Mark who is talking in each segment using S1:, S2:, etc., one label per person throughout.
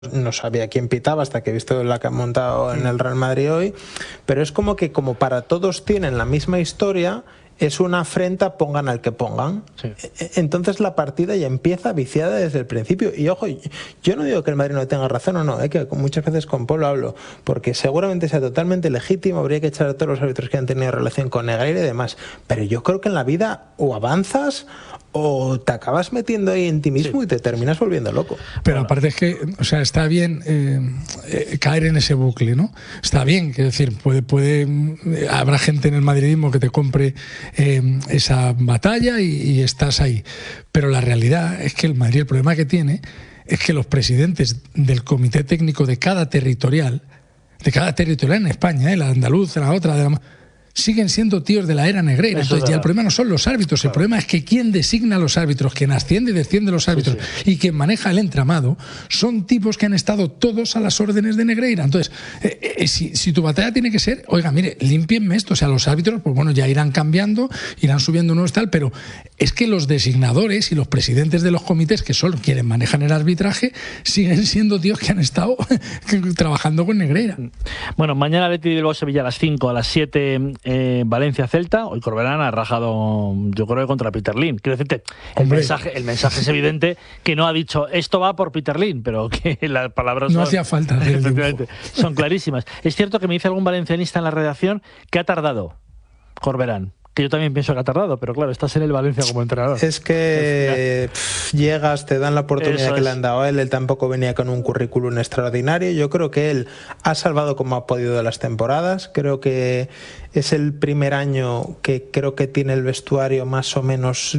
S1: no sabía quién pitaba hasta que he visto la que han montado en el Real Madrid hoy, pero es como que como para todos tienen la misma historia, es una afrenta pongan al que pongan. Sí. Entonces la partida ya empieza viciada desde el principio. Y ojo, yo no digo que el Madrid no tenga razón o no, que muchas veces con Polo hablo, porque seguramente sea totalmente legítimo, habría que echar a todos los árbitros que han tenido relación con Negreira y demás, pero yo creo que en la vida o avanzas o te acabas metiendo ahí en ti mismo y te terminas volviendo loco.
S2: Pero aparte es que, o sea, está bien caer en ese bucle, ¿no? Está bien, quiero decir, habrá gente en el madridismo que te compre esa batalla y estás ahí. Pero la realidad es que el Madrid, el problema que tiene es que los presidentes del comité técnico de cada territorial en España, la andaluz, la otra, siguen siendo tíos de la era Negreira. Entonces ya el problema no son los árbitros, el problema es que quien designa a los árbitros, quien asciende y desciende a los árbitros y quien maneja el entramado son tipos que han estado todos a las órdenes de Negreira. Entonces, si tu batalla tiene que ser, oiga, mire, límpienme esto, o sea, los árbitros, pues bueno, ya irán cambiando, irán subiendo nuevos tal, pero es que los designadores y los presidentes de los comités que son quienes manejan el arbitraje siguen siendo tíos que han estado trabajando con Negreira.
S3: Bueno, mañana Athletic de Bilbao Sevilla a las 5, a las 7 Valencia-Celta. Hoy Corberán ha rajado, yo creo que contra Peter Lim. Quiero decirte, el mensaje es evidente, que no ha dicho esto va por Peter Lim, pero que las palabras
S2: no hacía falta
S3: son clarísimas. Es cierto que me dice algún valencianista en la redacción que ha tardado Corberán, que yo también pienso que ha tardado, pero claro, estás en el Valencia como entrenador.
S1: Es que llegas, te dan la oportunidad que le han dado a él, él tampoco venía con un currículum extraordinario. Yo creo que él ha salvado como ha podido de las temporadas. Creo que es el primer año que creo que tiene el vestuario más o menos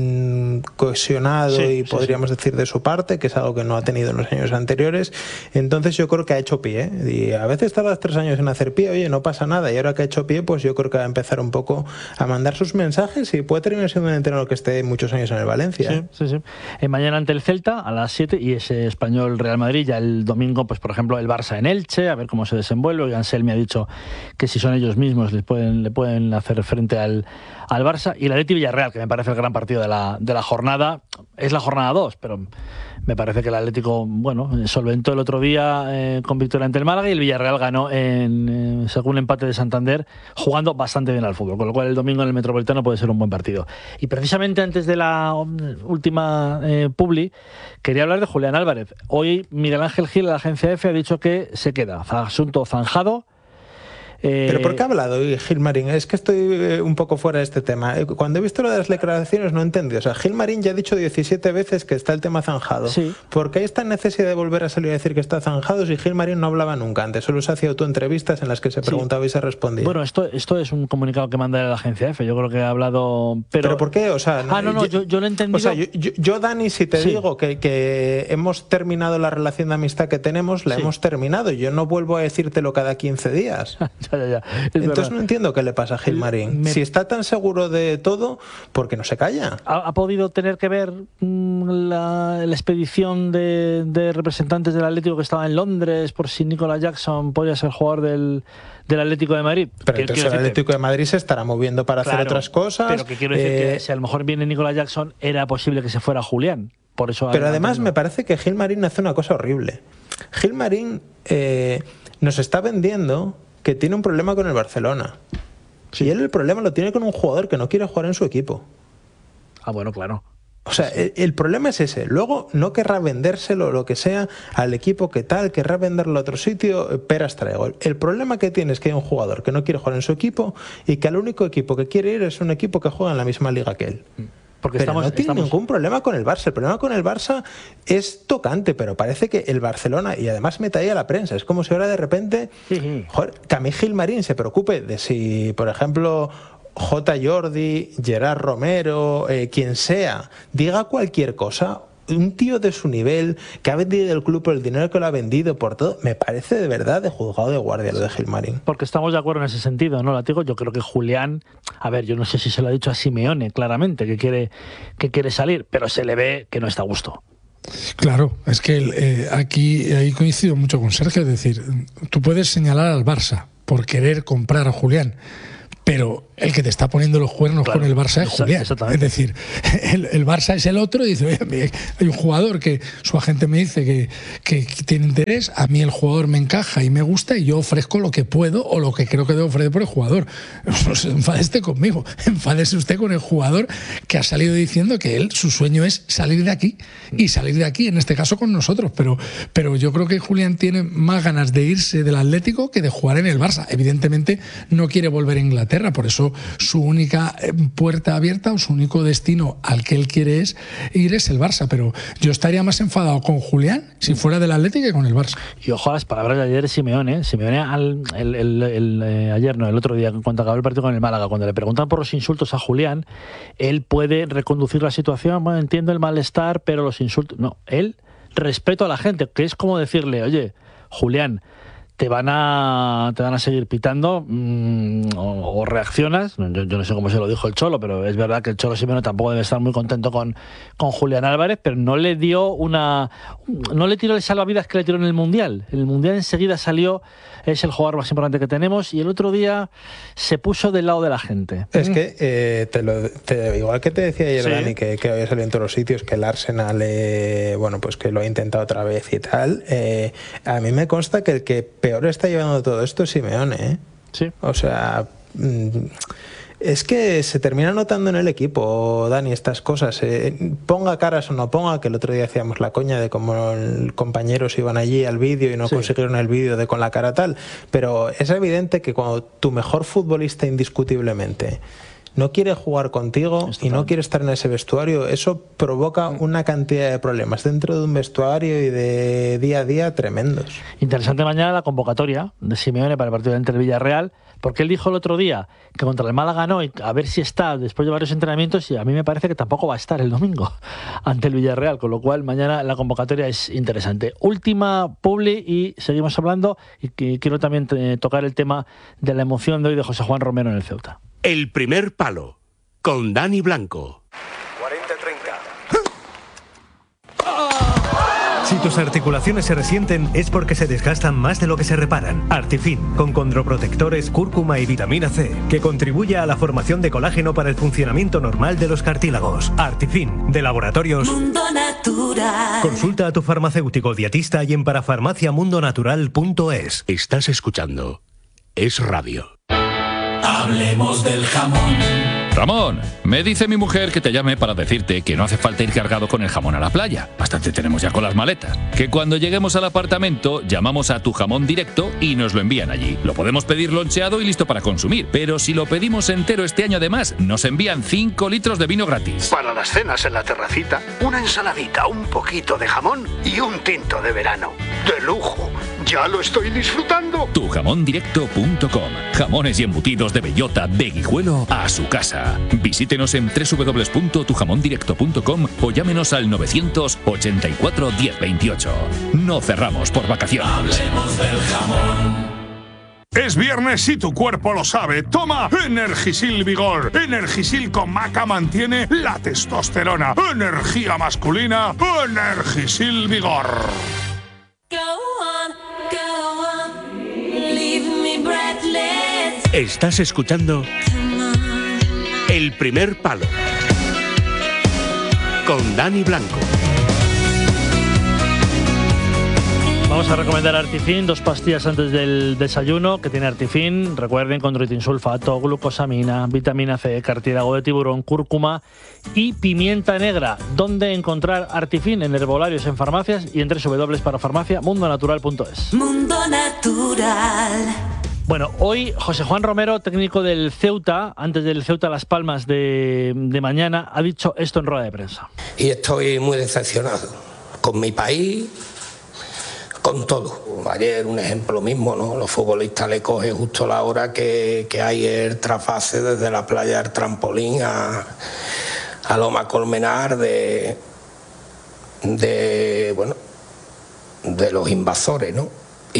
S1: cohesionado podríamos decir de su parte, que es algo que no ha tenido en los años anteriores. Entonces yo creo que ha hecho pie, y a veces tardas 3 años en hacer pie, oye, no pasa nada, y ahora que ha hecho pie, pues yo creo que va a empezar un poco a mandar sus mensajes y puede terminar siendo un entrenador que esté muchos años en el Valencia.
S3: Sí. Mañana ante el Celta a las 7 y ese Español Real Madrid. Ya el domingo, pues por ejemplo, el Barça en Elche, a ver cómo se desenvuelve. Ansel me ha dicho que si son ellos mismos le pueden hacer frente al Barça. Y el Athletic Villarreal, que me parece el gran partido de la jornada. Es la jornada 2, pero me parece que el Atlético, solventó el otro día con victoria ante el Málaga, y el Villarreal ganó según empate de Santander, jugando bastante bien al fútbol, con lo cual el domingo en el Metropolitano puede ser un buen partido. Y precisamente antes de la última publi, quería hablar de Julián Álvarez. Hoy Miguel Ángel Gil, de la agencia EFE, ha dicho que se queda. Asunto zanjado.
S1: ¿Pero por qué ha hablado hoy Gilmarín? Es que estoy un poco fuera de este tema. Cuando he visto lo de las declaraciones no entendí. O sea, Gilmarín ya ha dicho 17 veces que está el tema zanjado.
S3: Sí.
S1: ¿Por qué hay esta necesidad de volver a salir a decir que está zanjado si Gilmarín no hablaba nunca antes? Solo se hacía autoentrevistas en las que se preguntaba y se respondía.
S3: Bueno, esto es un comunicado que manda la agencia EFE. Yo creo que ha hablado... ¿Pero
S1: por qué? O sea,
S3: yo lo he entendido...
S1: O sea, yo Dani, si te digo que hemos terminado la relación de amistad que tenemos, la hemos terminado. Yo no vuelvo a decírtelo cada 15 días.
S3: Ya.
S1: Entonces no entiendo qué le pasa a Gilmarín. Si está tan seguro de todo, ¿por qué no se calla?
S3: ¿Ha podido tener que ver la expedición de representantes del Atlético que estaba en Londres por si Nicolas Jackson podía ser jugador del Atlético de Madrid?
S1: Pero entonces el Atlético de Madrid se estará moviendo para hacer otras cosas.
S3: Pero que quiero decir que si a lo mejor viene Nicolas Jackson, era posible que se fuera Julián. Por eso
S1: pero además me parece que Gilmarín hace una cosa horrible. Gilmarín nos está vendiendo que tiene un problema con el Barcelona. Y él el problema lo tiene con un jugador que no quiere jugar en su equipo.
S3: Bueno, claro.
S1: O sea, el problema es ese. Luego no querrá vendérselo, lo que sea, al equipo que tal, querrá venderlo a otro sitio, peras traigo. El problema que tiene es que hay un jugador que no quiere jugar en su equipo y que al único equipo que quiere ir es un equipo que juega en la misma liga que él.
S3: Porque
S1: pero no tiene ningún problema con el Barça. El problema con el Barça es tocante, pero parece que el Barcelona, y además mete ahí a la prensa, es como si ahora de repente joder, que a mí Gilmarín se preocupe de si, por ejemplo, J. Jordi, Gerard Romero, quien sea, diga cualquier cosa. Un tío de su nivel, que ha vendido el club por el dinero que lo ha vendido, por todo, me parece de verdad de juzgado de guardia lo de Gilmarín.
S3: Porque estamos de acuerdo en ese sentido, ¿no, Látigo? Yo creo que Julián, a ver, yo no sé si se lo ha dicho a Simeone claramente, que quiere salir, pero se le ve que no está a gusto.
S2: Claro, es que ahí coincido mucho con Sergio, es decir, tú puedes señalar al Barça por querer comprar a Julián, pero el que te está poniendo los cuernos con el Barça es Julián. Es decir, el Barça es el otro y dice, oye, hay un jugador que su agente me dice que tiene interés, a mí el jugador me encaja y me gusta y yo ofrezco lo que puedo o lo que creo que debo ofrecer por el jugador. Pues enfádese conmigo, enfádese usted con el jugador que ha salido diciendo que su sueño es salir de aquí y salir de aquí, en este caso con nosotros, pero yo creo que Julián tiene más ganas de irse del Atlético que de jugar en el Barça. Evidentemente no quiere volver a Inglaterra, por eso su única puerta abierta o su único destino al que él quiere ir es el Barça, pero yo estaría más enfadado con Julián si fuera del Atlético que con el Barça.
S3: Y ojo a las palabras de ayer de Simeone. Simeone ayer, no, el otro día, cuando acabó el partido con el Málaga, cuando le preguntan por los insultos a Julián, él puede reconducir la situación, bueno, entiendo el malestar, pero los insultos... No, él respeto a la gente, que es como decirle, oye, Julián, te van a seguir pitando o reaccionas. Yo no sé cómo se lo dijo el Cholo, pero es verdad que el Cholo Simeone tampoco debe estar muy contento con Julián Álvarez, pero no le tiró el salvavidas que le tiró en el Mundial. En el Mundial enseguida salió, es el jugador más importante que tenemos, y el otro día se puso del lado de la gente.
S1: Es que, igual que te decía ayer, sí, Dani, que había salido en todos los sitios, que el Arsenal, pues que lo ha intentado otra vez y tal, a mí me consta que el que peor está llevando todo esto es Simeone, ¿eh?
S3: Sí.
S1: O sea, es que se termina notando en el equipo, Dani, estas cosas. Ponga caras o no ponga, que el otro día hacíamos la coña de cómo compañeros iban allí al vídeo y no consiguieron el vídeo de con la cara tal. Pero es evidente que cuando tu mejor futbolista indiscutiblemente no quiere jugar contigo y no quiere estar en ese vestuario, eso provoca una cantidad de problemas dentro de un vestuario y de día a día tremendos.
S3: Interesante mañana la convocatoria de Simeone para el partido entre el Villarreal, porque él dijo el otro día que contra el Málaga no, y a ver si está después de varios entrenamientos, y a mí me parece que tampoco va a estar el domingo ante el Villarreal, con lo cual mañana la convocatoria es interesante. Última publi y seguimos hablando, y quiero también tocar el tema de la emoción de hoy de José Juan Romero en el Ceuta.
S4: El primer palo, con Dani Blanco.
S5: 40-30. Si tus articulaciones se resienten es porque se desgastan más de lo que se reparan. Artifin, con condroprotectores, cúrcuma y vitamina C, que contribuye a la formación de colágeno para el funcionamiento normal de los cartílagos. Artifin, de Laboratorios
S6: Mundo Natural.
S5: Consulta a tu farmacéutico dietista y en parafarmaciamundonatural.es.
S4: Estás escuchando Es Radio.
S6: Hablemos del jamón.
S7: Ramón, me dice mi mujer que te llame para decirte que no hace falta ir cargado con el jamón a la playa. Bastante tenemos ya con las maletas. Que cuando lleguemos al apartamento llamamos a Tu Jamón Directo y nos lo envían allí. Lo podemos pedir loncheado y listo para consumir. Pero si lo pedimos entero este año además, nos envían 5 litros de vino gratis.
S4: Para las cenas en la terracita, una ensaladita, un poquito de jamón y un tinto de verano. ¡De lujo! ¡Ya lo estoy disfrutando!
S7: Tujamondirecto.com. Jamones y embutidos de bellota, de Guijuelo a su casa. Visítenos en www.tujamondirecto.com o llámenos al 984 1028. No cerramos por vacaciones.
S6: Hablemos del jamón.
S8: Es viernes y tu cuerpo lo sabe. Toma Energisil Vigor. Energisil con maca mantiene la testosterona. Energía masculina. Energisil Vigor.
S6: Go on, go on. Leave me breathless.
S4: Estás escuchando El primer palo, con Dani Blanco.
S3: Vamos a recomendar Artifin, 2 pastillas antes del desayuno que tiene Artifin. Recuerden, condroitinsulfato, glucosamina, vitamina C, cartílago de tiburón, cúrcuma y pimienta negra. ¿Dónde encontrar Artifin? En herbolarios, en farmacias y en www.parafarmaciamundonatural.es.
S6: Mundo Natural.
S3: Bueno, hoy José Juan Romero, técnico del Ceuta, antes del Ceuta Las Palmas de mañana, ha dicho esto en rueda de prensa.
S9: Y estoy muy decepcionado con mi país, con todo. Ayer un ejemplo mismo, ¿no? Los futbolistas le cogen justo la hora que hay el trasvase desde la playa del Trampolín a Loma Colmenar de los invasores, ¿no?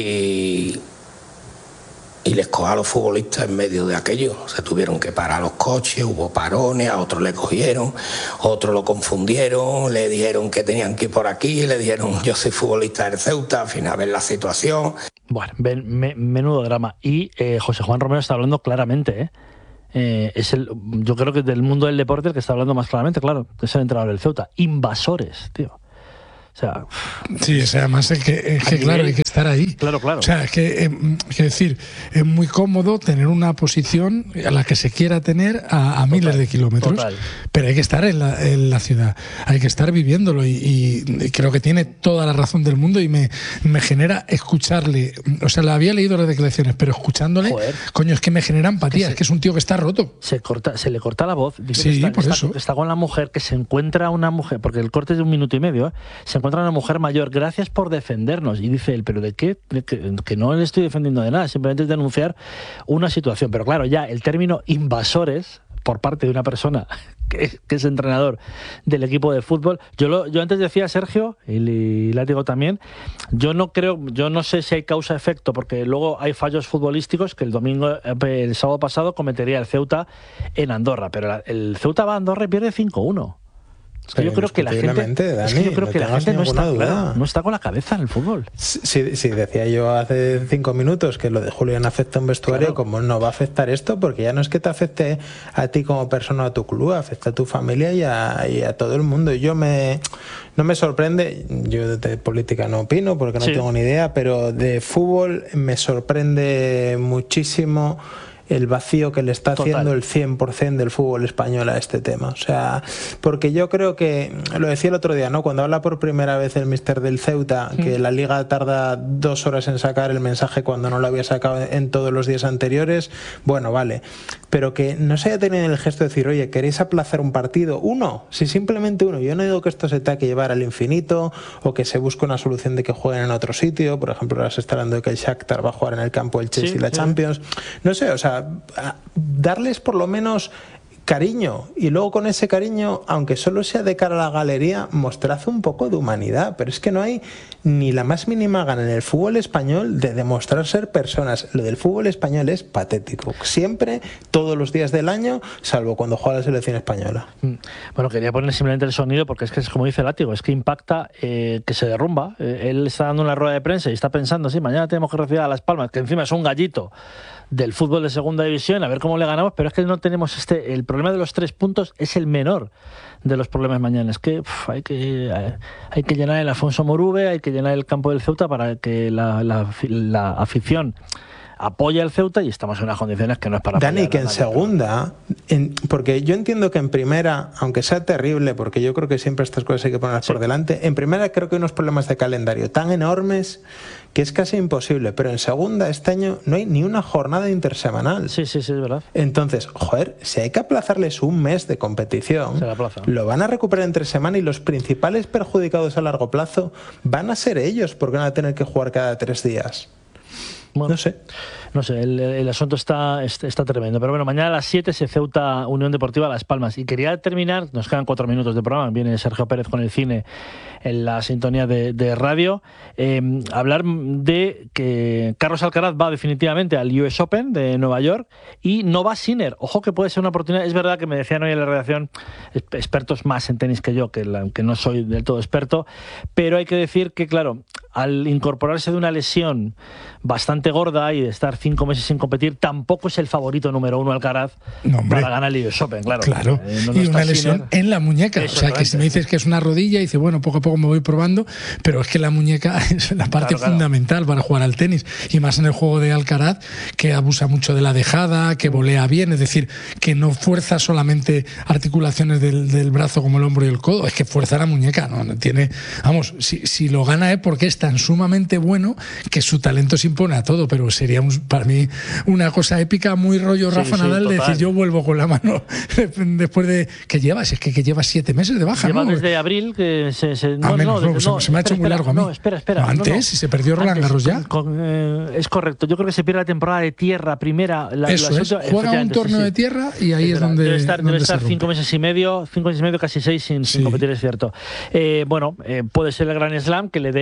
S9: Y les coja a los futbolistas en medio de aquello. Se tuvieron que parar los coches, hubo parones, a otros le cogieron, otros lo confundieron, le dijeron que tenían que ir por aquí, le dijeron yo soy futbolista del Ceuta, al final ven la situación.
S3: Bueno, menudo drama. Y José Juan Romero está hablando claramente, yo creo que del mundo del deporte el que está hablando más claramente, claro, es el entrenador del Ceuta. Invasores, tío. O sea,
S2: sí, o sea, además es que claro, hay que estar ahí.
S3: Claro.
S2: O sea, es que decir, es muy cómodo tener una posición a la que se quiera tener a miles de kilómetros, pero hay que estar en la ciudad, hay que estar viviéndolo y creo que tiene toda la razón del mundo y me genera escucharle. O sea, le había leído las declaraciones, pero escuchándole, coño, es que me genera empatía, es que es un tío que está roto.
S3: Se le corta la voz. Dice
S2: sí, por eso.
S3: Está con la mujer, que se encuentra una mujer, porque el corte es de 1 minuto y medio, se encuentra una mujer mayor, gracias por defendernos. Y dice él, ¿pero de qué? Que no le estoy defendiendo de nada, simplemente es denunciar una situación. Pero claro, ya el término invasores por parte de una persona que es entrenador del equipo de fútbol. Yo antes decía, Sergio, y Látigo también, yo no sé si hay causa-efecto, porque luego hay fallos futbolísticos que el sábado pasado cometería el Ceuta en Andorra, pero el Ceuta va a Andorra y pierde 5-1. Es que yo creo que la gente, no está con la cabeza en el fútbol.
S1: Sí, decía yo hace 5 minutos que lo de Julián afecta a un vestuario, como no va a afectar esto, porque ya no es que te afecte a ti como persona o a tu club, afecta a tu familia y a todo el mundo. No me sorprende, yo de política no opino porque no tengo ni idea, pero de fútbol me sorprende muchísimo el vacío que le está haciendo el 100% del fútbol español a este tema. O sea, porque yo creo que, lo decía el otro día, ¿no? Cuando habla por primera vez el míster del Ceuta, que la Liga tarda 2 horas en sacar el mensaje cuando no lo había sacado en todos los días anteriores, bueno, vale. Pero que no se haya tenido el gesto de decir, oye, ¿queréis aplazar un partido? Si simplemente uno. Yo no digo que esto se tenga que llevar al infinito o que se busque una solución de que jueguen en otro sitio. Por ejemplo, ahora se está hablando de que el Shakhtar va a jugar en el campo del Chelsea y la Champions. No sé, o sea, darles por lo menos cariño, y luego con ese cariño, aunque solo sea de cara a la galería, mostrar un poco de humanidad. Pero es que no hay ni la más mínima gana en el fútbol español de demostrar ser personas. Lo del fútbol español es patético, siempre, todos los días del año, salvo cuando juega la selección española.
S3: Bueno, quería poner simplemente el sonido porque es que es como dice Látigo, es que impacta, que se derrumba. Él está dando una rueda de prensa y está pensando, sí, mañana tenemos que recibir a Las Palmas, que encima es un gallito del fútbol de segunda división, a ver cómo le ganamos, pero es que no tenemos el problema de los 3 puntos es el menor de los problemas mañana. Es que hay que llenar el Afonso Morube, hay que llenar el campo del Ceuta para que la afición apoye al Ceuta, y estamos en unas condiciones que no es para
S1: Dani, que en segunda, porque yo entiendo que en primera, aunque sea terrible, porque yo creo que siempre estas cosas hay que ponerlas por delante, en primera creo que hay unos problemas de calendario tan enormes que es casi imposible, pero en segunda este año no hay ni una jornada intersemanal.
S3: Sí, es verdad.
S1: Entonces, joder, si hay que aplazarles un mes de competición, lo van a recuperar entre semana, y los principales perjudicados a largo plazo van a ser ellos, porque van a tener que jugar cada 3 días. Bueno,
S3: no sé, el asunto está tremendo. Pero bueno, mañana a las 7 se Ceuta Unión Deportiva Las Palmas. Y quería terminar, nos quedan 4 minutos de programa, viene Sergio Pérez con el cine en la sintonía de radio, hablar de que Carlos Alcaraz va definitivamente al US Open de Nueva York y no va Sinner. Ojo, que puede ser una oportunidad. Es verdad que me decían hoy en la redacción expertos más en tenis que yo, que no soy del todo experto, pero hay que decir que, claro, al incorporarse de una lesión bastante gorda y de estar 5 meses sin competir, tampoco es el favorito número 1 Alcaraz para ganar el US Open, claro.
S2: Y una lesión en la muñeca. O sea, que si me dices que es una rodilla, dice, bueno, poco a poco me voy probando, pero es que la muñeca es la parte fundamental para jugar al tenis, y más en el juego de Alcaraz, que abusa mucho de la dejada, que volea bien, es decir, que no fuerza solamente articulaciones del brazo como el hombro y el codo, es que fuerza la muñeca, no tiene, vamos, si lo gana es porque es tan sumamente bueno que su talento se impone a todo, pero sería para mí una cosa épica, muy rollo Rafa Nadal, de decir, yo vuelvo con la mano después de que lleva 7 meses de baja.
S3: Lleva desde abril que se me
S2: ha hecho muy largo a mí.
S3: No, espera.
S2: Antes, si se perdió Roland Garros ya.
S3: Es correcto, yo creo que se pierde la temporada de tierra primera.
S2: Juega un torneo de tierra y ahí es donde
S3: debe estar 5 meses y medio, casi 6 sin competir, es cierto. Puede ser el Grand Slam que le dé a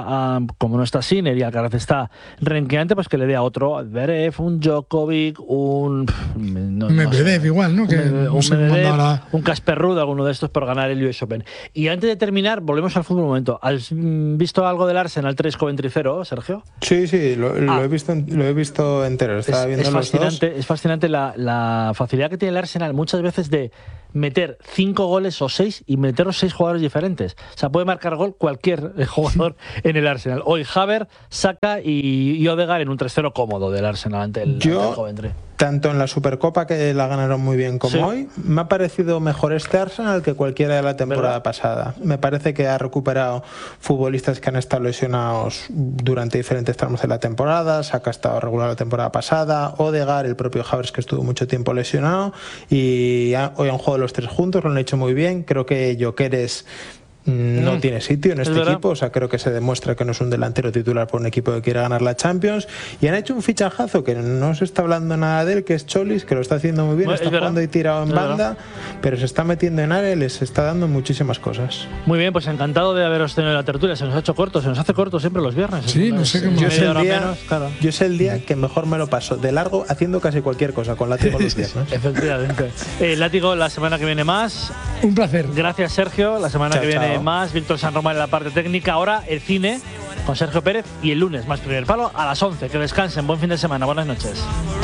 S3: como no está Sinner y Alcaraz está renqueante, pues que le dé a otro, Zverev, un Djokovic, un
S2: Medvedev igual, ¿no?
S3: Un Casper Ruud, alguno de estos por ganar el US Open. Y antes de terminar, volvemos al fútbol un momento. ¿Has visto algo del Arsenal 3 Coventry 0, Sergio?
S1: Sí, lo he visto entero. Estaba viendo los dos.
S3: Es fascinante la facilidad que tiene el Arsenal muchas veces de meter 5 goles o 6 y meter los 6 jugadores diferentes. O sea, puede marcar gol cualquier jugador en el Arsenal. Hoy Havertz, Saka y Odegaard en un 3-0 cómodo del Arsenal ante el Coventry.
S1: Tanto en la Supercopa, que la ganaron muy bien, como hoy, me ha parecido mejor este Arsenal que cualquiera de la temporada pasada. Me parece que ha recuperado futbolistas que han estado lesionados durante diferentes tramos de la temporada. Saka ha estado regular la temporada pasada, Odegaard, el propio Havertz, que estuvo mucho tiempo lesionado, y hoy han jugado los 3 juntos, lo han hecho muy bien. Creo que Gyökeres no tiene sitio en este equipo, o sea, creo que se demuestra que no es un delantero titular por un equipo que quiere ganar la Champions, y han hecho un fichajazo que no se está hablando nada de él, que es Cholis, que lo está haciendo muy bien, está jugando y tirado en banda, pero se está metiendo en área y les está dando muchísimas cosas.
S3: Muy bien, pues encantado de haberos tenido en la tertulia. Se nos ha hecho corto, se nos hace corto siempre los viernes.
S2: Sí, no sé
S1: yo es el día que mejor me lo paso de largo haciendo casi cualquier cosa con Látigo los viernes.
S3: Efectivamente. Látigo, la semana que viene más.
S2: Un placer.
S3: Gracias, Sergio. La semana que viene más. Víctor San Román en la parte técnica. Ahora el cine con Sergio Pérez, y el lunes más Primer Palo a las 11. Que descansen. Buen fin de semana. Buenas noches.